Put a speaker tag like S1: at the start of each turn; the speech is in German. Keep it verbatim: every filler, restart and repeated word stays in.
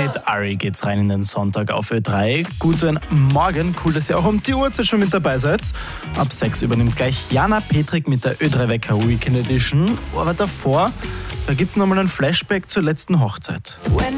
S1: Mit Ari geht's rein in den Sonntag auf Ö drei. Guten Morgen, cool, dass ihr auch um die Uhrzeit schon mit dabei seid. Ab sechs übernimmt gleich Jana Petrik mit der Ö drei Wecker Weekend Edition. Aber davor, da gibt's nochmal ein Flashback zur letzten Hochzeit.
S2: When